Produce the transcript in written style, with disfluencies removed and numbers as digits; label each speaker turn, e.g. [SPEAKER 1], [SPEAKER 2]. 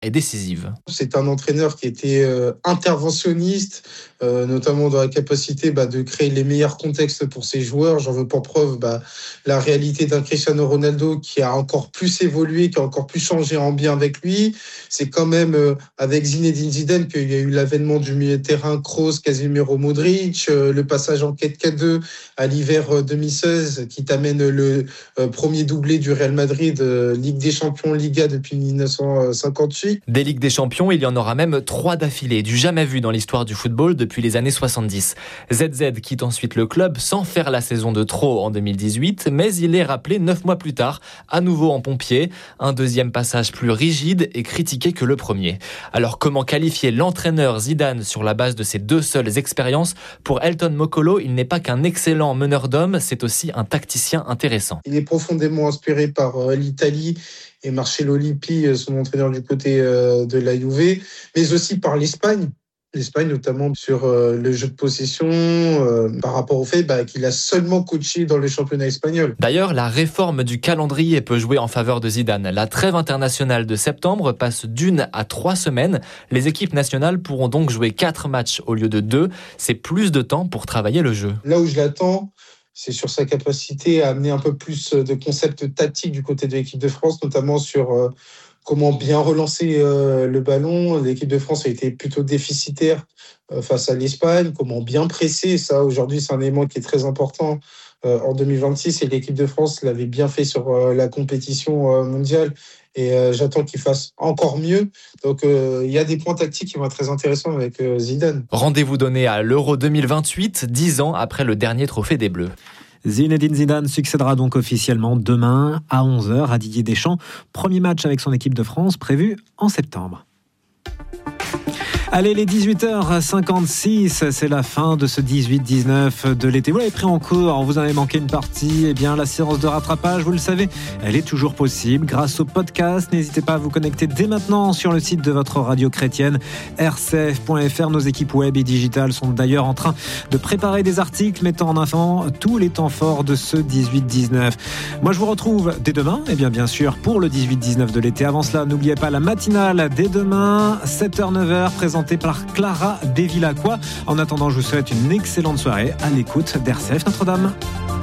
[SPEAKER 1] est décisive.
[SPEAKER 2] C'est un entraîneur qui était interventionniste, notamment dans la capacité de créer les meilleurs contextes pour ses joueurs. J'en veux pour preuve la réalité d'un Cristiano Ronaldo qui a encore plus évolué, qui a encore plus changé en bien avec lui. C'est quand même avec Zinedine Zidane qu'il y a eu l'avènement du milieu de terrain Kroos, Casemiro, Modric, le passage en 4-4-2 à l'hiver 2016 qui t'amène le premier doublé du Real Madrid, Ligue des Champions, Liga depuis 1958.
[SPEAKER 1] Des Ligues des Champions, il y en aura même 3 d'affilée, du jamais vu dans l'histoire du football depuis les années 70. ZZ quitte ensuite le club sans faire la saison de trop en 2018, mais il est rappelé 9 mois plus tard, à nouveau en pompier. Un deuxième passage plus rigide et critiqué que le premier. Alors comment qualifier l'entraîneur Zidane sur la base de ses 2 seules expériences ? Pour Elton Mokolo, il n'est pas qu'un excellent meneur d'hommes, c'est aussi un tacticien intéressant.
[SPEAKER 2] Il est profondément inspiré par l'Italie et Marcello Lippi, son entraîneur du côté de la Juve, mais aussi par l'Espagne. L'Espagne notamment sur le jeu de possession par rapport au fait qu'il a seulement coaché dans le championnat espagnol.
[SPEAKER 1] D'ailleurs, la réforme du calendrier peut jouer en faveur de Zidane. La trêve internationale de septembre passe d'1 à 3 semaines. Les équipes nationales pourront donc jouer 4 matchs au lieu de 2. C'est plus de temps pour travailler le jeu.
[SPEAKER 2] Là où je l'attends, c'est sur sa capacité à amener un peu plus de concepts tactiques du côté de l'équipe de France, notamment sur comment bien relancer le ballon. L'équipe de France a été plutôt déficitaire face à l'Espagne. Comment bien presser, ça aujourd'hui c'est un élément qui est très important en 2026 et l'équipe de France l'avait bien fait sur la compétition mondiale. Et j'attends qu'il fasse encore mieux. Donc, il y a des points tactiques qui vont être très intéressants avec Zidane.
[SPEAKER 1] Rendez-vous donné à l'Euro 2028, 10 ans après le dernier trophée des Bleus.
[SPEAKER 3] Zinedine Zidane succédera donc officiellement demain à 11h à Didier Deschamps. Premier match avec son équipe de France prévu en septembre. Allez, les 18h56, c'est la fin de ce 18-19 de l'été. Vous l'avez pris en cours, vous en avez manqué une partie. Eh bien, la séance de rattrapage, vous le savez, elle est toujours possible grâce au podcast. N'hésitez pas à vous connecter dès maintenant sur le site de votre radio chrétienne, rcf.fr. Nos équipes web et digitales sont d'ailleurs en train de préparer des articles mettant en avant tous les temps forts de ce 18-19. Moi, je vous retrouve dès demain, et bien sûr, pour le 18-19 de l'été. Avant cela, n'oubliez pas la matinale dès demain, 7h-9h, présentée par Clara Desvillacqua. En attendant, je vous souhaite une excellente soirée à l'écoute d'RCF Notre-Dame.